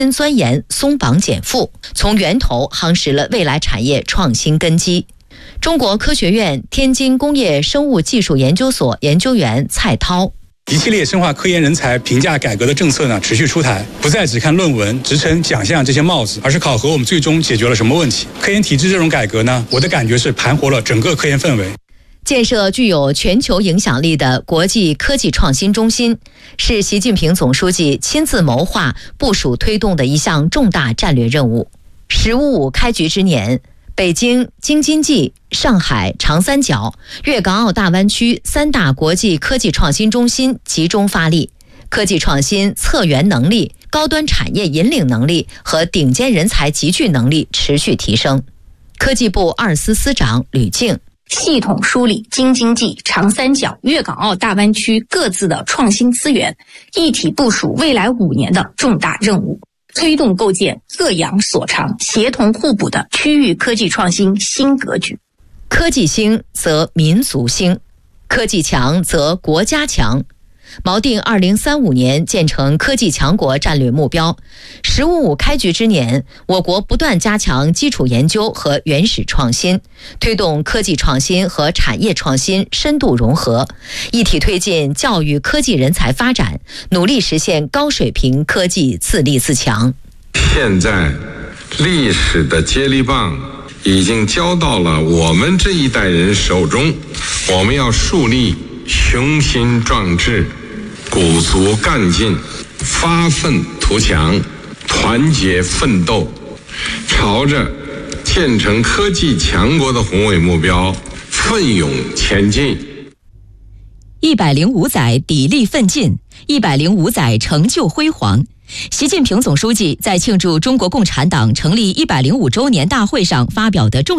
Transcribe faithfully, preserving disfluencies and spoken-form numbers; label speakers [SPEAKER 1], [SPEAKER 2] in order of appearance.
[SPEAKER 1] 钻研、松绑减负，从源头夯实了未来产业创新根基。中国科学院天津工业生物技术研究所研究员蔡涛。
[SPEAKER 2] 一系列深化科研人才评价改革的政策呢，持续出台，不再只看论文、职称、奖项这些帽子，而是考核我们最终解决了什么问题。科研体制这种改革呢，我的感觉是盘活了整个科研氛围。
[SPEAKER 1] 建设具有全球影响力的国际科技创新中心，是习近平总书记亲自谋划、部署推动的一项重大战略任务。“十五五”开局之年，北京、京津冀、上海、长三角、粤港澳大湾区三大国际科技创新中心集中发力，科技创新策源能力、高端产业引领能力和顶尖人才集聚能力持续提升。科技部二司司长吕静。
[SPEAKER 3] 系统梳理京津冀、长三角、粤港澳大湾区各自的创新资源，一体部署未来五年的重大任务，推动构建各养所长、协同互补的区域科技创新新格局。
[SPEAKER 1] 科技兴则民族兴，科技强则国家强。锚定二零三五年建成科技强国战略目标。十五五开局之年，我国不断加强基础研究和原始创新，推动科技创新和产业创新深度融合，一体推进教育科技人才发展，努力实现高水平科技自立自强。
[SPEAKER 4] 现在，历史的接力棒已经交到了我们这一代人手中，我们要树立雄心壮志、鼓足干劲、发愤图强、团结奋斗，朝着建成科技强国的宏伟目标奋勇前进。
[SPEAKER 5] 一百零五载砥砺奋进，一百零五载成就辉煌。习近平总书记在庆祝中国共产党成立一百零五周年大会上发表的重